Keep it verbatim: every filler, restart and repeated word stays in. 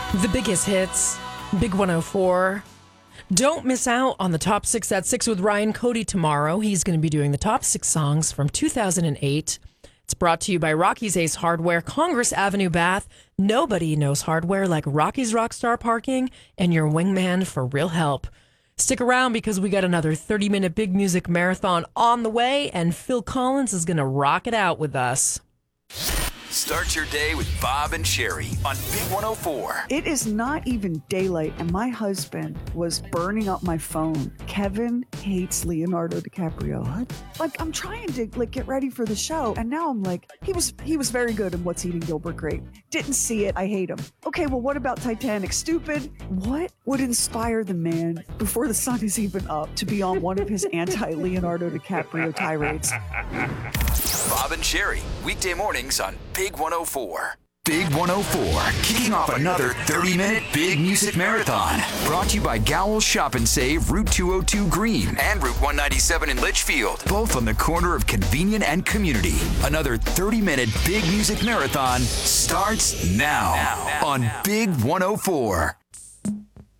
The biggest hits, Big one oh four. Don't miss out on the top six at six with Ryan Cody tomorrow. He's going to be doing the top six songs from two thousand eight. It's brought to you by Rocky's Ace Hardware, Congress Avenue, Bath. Nobody knows hardware like Rocky's Rockstar Parking and your wingman for real help. Stick around because we got another thirty-minute big music marathon on the way, and Phil Collins is going to rock it out with us. Start your day with Bob and Sherry on Big one oh four. It is not even daylight, and my husband was burning up my phone. Kevin hates Leonardo DiCaprio. What? Like, I'm trying to like get ready for the show, and now I'm like, he was he was very good in What's Eating Gilbert Grape. Didn't see it. I hate him. Okay, well, what about Titanic? Stupid. What would inspire the man before the sun is even up to be on one of his anti-Leonardo DiCaprio tirades? Bob and Sherry, weekday mornings on Big one oh four. Big one oh four, kicking off another thirty-minute big music marathon. Brought to you by Gowell's Shop and Save, Route two oh two Green and Route one ninety-seven in Litchfield. Both on the corner of convenient and community. Another thirty-minute big music marathon starts now, now, now on now. Big one oh four.